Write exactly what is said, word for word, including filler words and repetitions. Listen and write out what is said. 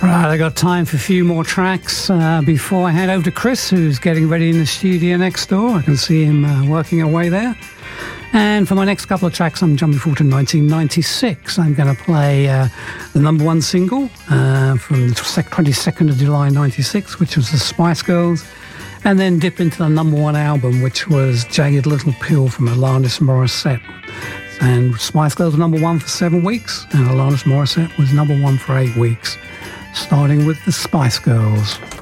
Right, I got time for a few more tracks uh, before I hand over to Chris, who's getting ready in the studio next door. I can see him uh, working away there. And for my next couple of tracks, I'm jumping forward to nineteen ninety-six. I'm going to play uh, the number one single uh, from the twenty-second of July ninety-six, which was the Spice Girls, and then dip into the number one album, which was Jagged Little Pill from Alanis Morissette. And Spice Girls were number one for seven weeks, and Alanis Morissette was number one for eight weeks. Starting with the Spice Girls.